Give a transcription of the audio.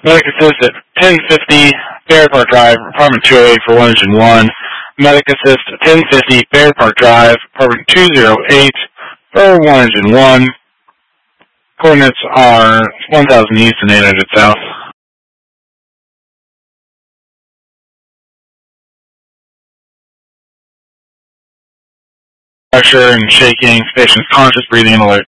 Medic Assist at 1050 Fair Park Drive, apartment 208 for 1 Engine 1. Medic Assist at 1050 Fair Park Drive, apartment 208 for 1 Engine 1. Coordinates are 1000 east and 800 south. Pressure and shaking, patient's conscious, breathing, and alert.